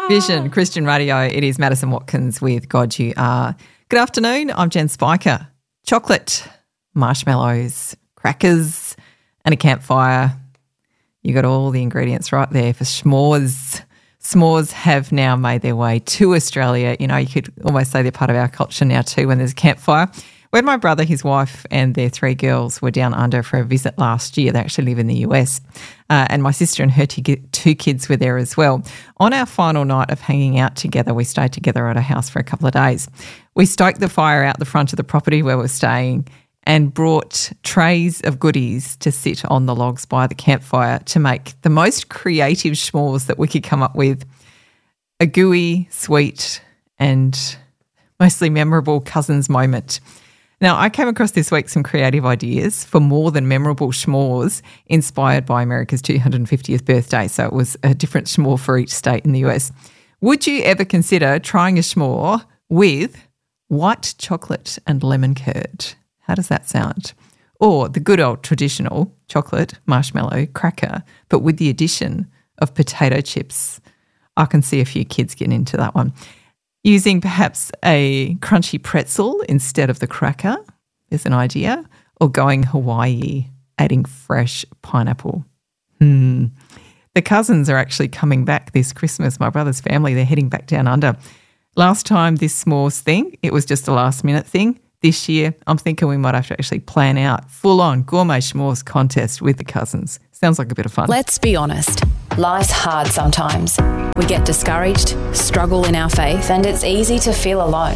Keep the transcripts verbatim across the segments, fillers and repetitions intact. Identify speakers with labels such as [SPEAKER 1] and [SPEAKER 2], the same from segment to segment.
[SPEAKER 1] Vision Christian Radio. It is Madison Watkins with God You Are. Good afternoon. I'm Jen Spiker. Chocolate, marshmallows, crackers, and a campfire. You got all the ingredients right there for s'mores. S'mores have now made their way to Australia. You know, you could almost say they're part of our culture now too when there's a campfire. When my brother, his wife and their three girls were down under for a visit last year, they actually live in the U S, uh, and my sister and her two kids were there as well. On our final night of hanging out together, we stayed together at a house for a couple of days. We stoked the fire out the front of the property where we're staying and brought trays of goodies to sit on the logs by the campfire to make the most creative s'mores that we could come up with. A gooey, sweet and mostly memorable cousins moment. Now, I came across this week some creative ideas for more than memorable s'mores inspired by America's two hundred fiftieth birthday. So it was a different s'more for each state in the U S. Would you ever consider trying a s'more with white chocolate and lemon curd? How does that sound? Or the good old traditional chocolate marshmallow cracker, but with the addition of potato chips. I can see a few kids getting into that one. Using perhaps a crunchy pretzel instead of the cracker is an idea, or going Hawaii, adding fresh pineapple. Hmm. The cousins are actually coming back this Christmas. My brother's family, they're heading back down under. Last time this s'mores thing, it was just a last minute thing. This year, I'm thinking we might have to actually plan out full-on gourmet s'mores contest with the cousins. Sounds like a bit of fun.
[SPEAKER 2] Let's be honest. Life's hard sometimes. We get discouraged, struggle in our faith, and it's easy to feel alone.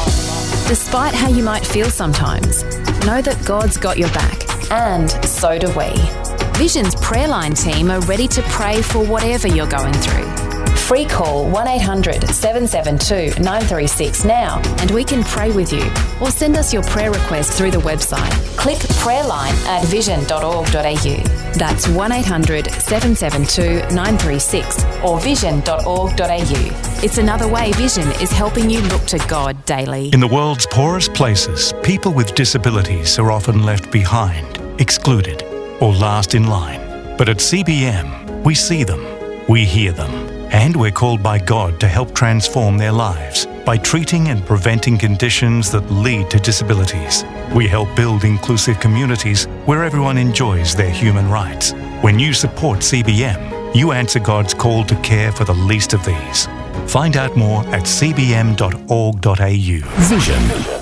[SPEAKER 2] Despite how you might feel sometimes, know that God's got your back, and so do we. Vision's prayer line team are ready to pray for whatever you're going through. Free call one eight hundred seven seven two nine three six now and we can pray with you, or send us your prayer request through the website. Click prayerline at vision dot org dot a u. That's one eight hundred seven seven two nine three six or vision dot org dot a u. It's another way Vision is helping you look to God daily.
[SPEAKER 3] In the world's poorest places, people with disabilities are often left behind, excluded, or last in line. But at C B M, we see them, we hear them, and we're called by God to help transform their lives by treating and preventing conditions that lead to disabilities. We help build inclusive communities where everyone enjoys their human rights. When you support C B M, you answer God's call to care for the least of these. Find out more at c b m dot org dot a u. Vision.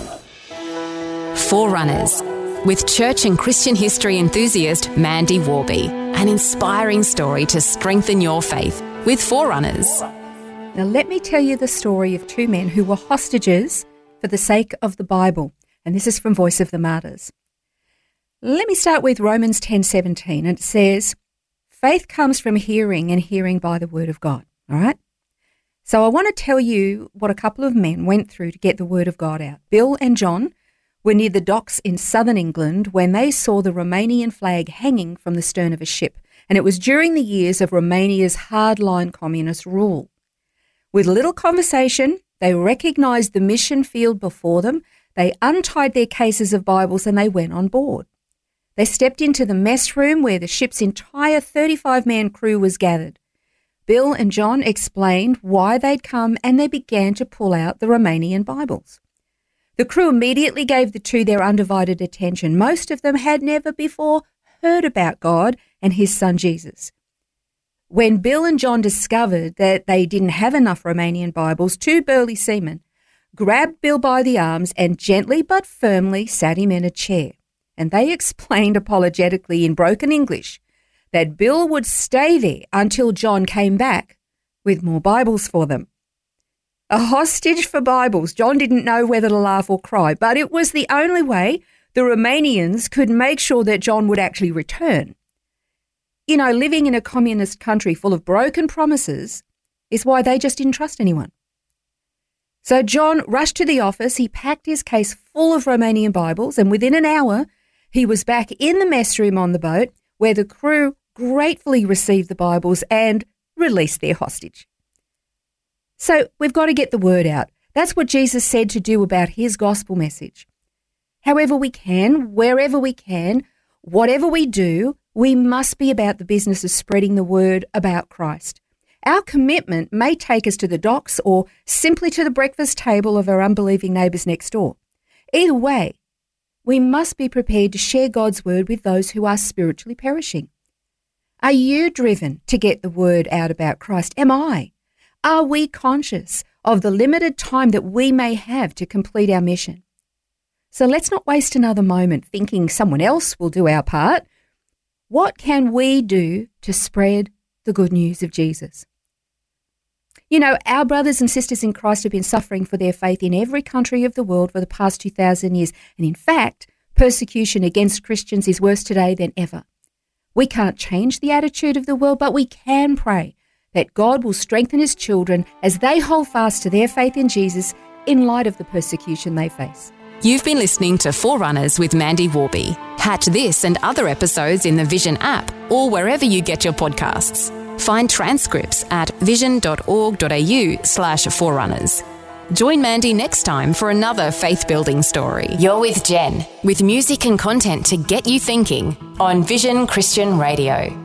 [SPEAKER 2] Forerunners, with church and Christian history enthusiast Mandy Warby. An inspiring story to strengthen your faith with Forerunners.
[SPEAKER 4] Now let me tell you the story of two men who were hostages for the sake of the Bible. And this is from Voice of the Martyrs. Let me start with Romans ten seventeen. And it says, faith comes from hearing, and hearing by the word of God. All right? So I want to tell you what a couple of men went through to get the word of God out. Bill and John were near the docks in southern England when they saw the Romanian flag hanging from the stern of a ship. And it was during the years of Romania's hardline communist rule. With little conversation, they recognised the mission field before them, they untied their cases of Bibles and they went on board. They stepped into the mess room where the ship's entire thirty-five man crew was gathered. Bill and John explained why they'd come and they began to pull out the Romanian Bibles. The crew immediately gave the two their undivided attention. Most of them had never before heard about God and his son Jesus. When Bill and John discovered that they didn't have enough Romanian Bibles, two burly seamen grabbed Bill by the arms and gently but firmly sat him in a chair. And they explained apologetically in broken English that Bill would stay there until John came back with more Bibles for them. A hostage for Bibles. John didn't know whether to laugh or cry, but it was the only way the Romanians could make sure that John would actually return. You know, living in a communist country full of broken promises is why they just didn't trust anyone. So John rushed to the office, he packed his case full of Romanian Bibles, and within an hour, he was back in the mess room on the boat where the crew gratefully received the Bibles and released their hostage. So we've got to get the word out. That's what Jesus said to do about his gospel message. However we can, wherever we can, whatever we do, we must be about the business of spreading the word about Christ. Our commitment may take us to the docks or simply to the breakfast table of our unbelieving neighbours next door. Either way, we must be prepared to share God's word with those who are spiritually perishing. Are you driven to get the word out about Christ? Am I? Are we conscious of the limited time that we may have to complete our mission? So let's not waste another moment thinking someone else will do our part. What can we do to spread the good news of Jesus? You know, our brothers and sisters in Christ have been suffering for their faith in every country of the world for the past two thousand years. And in fact, persecution against Christians is worse today than ever. We can't change the attitude of the world, but we can pray that God will strengthen his children as they hold fast to their faith in Jesus in light of the persecution they face.
[SPEAKER 2] You've been listening to Forerunners with Mandy Warby. Catch this and other episodes in the Vision app or wherever you get your podcasts. Find transcripts at vision.org.au slash forerunners. Join Mandy next time for another faith-building story. You're with Jen, with music and content to get you thinking on Vision Christian Radio.